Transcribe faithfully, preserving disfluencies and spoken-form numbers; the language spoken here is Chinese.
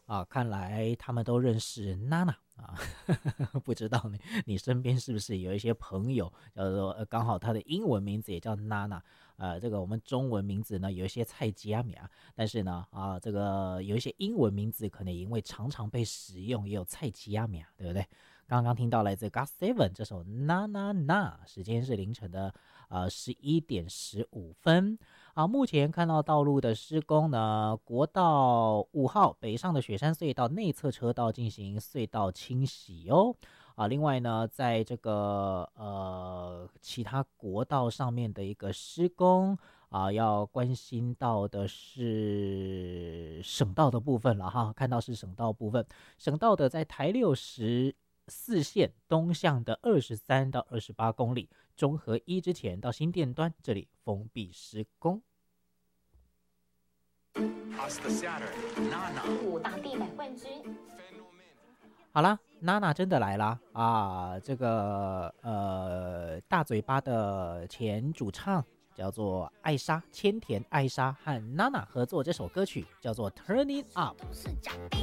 啊，看来他们都认识娜娜啊，不知道你你身边是不是有一些朋友叫做呃刚好他的英文名字也叫娜娜，呃，这个我们中文名字呢有一些菜吉米啊，但是呢啊这个有一些英文名字可能因为常常被使用，也有菜吉米啊，对不对？刚刚听到来自 God Seven 这首那那那，时间是凌晨的呃十一点十五分。啊，目前看到道路的施工呢，国道五号北上的雪山隧道内侧车道进行隧道清洗哦。啊，另外呢，在这个呃其他国道上面的一个施工啊，要关心到的是省道的部分了哈，看到是省道部分，省道的在台六十四线东向的二十三到二十八公里，中和一之前到新店端这里封闭施工。 五大地百冠军。 好啦，娜娜真的来啦啊！这个呃，大嘴巴的前主唱叫做艾莎，千田艾莎和娜娜合作这首歌曲叫做《Turn It Up》。